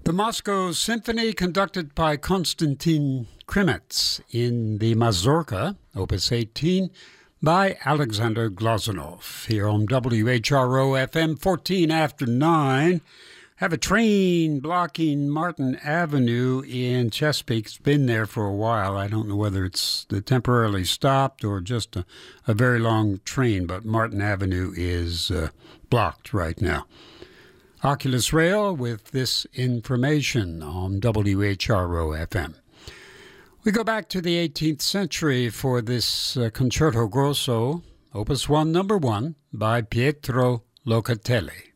The Moscow Symphony, conducted by Konstantin Krimets in the Mazurka, Opus 18, by Alexander Glazunov. Here on WHRO FM, 14 after 9. Have a train blocking Martin Avenue in Chesapeake. It's been there for a while. I don't know whether it's temporarily stopped or just a very long train, but Martin Avenue is blocked right now. Oculus Rail with this information on WHRO FM. We go back to the 18th century for this Concerto Grosso, Opus 1, Number 1, by Pietro Locatelli.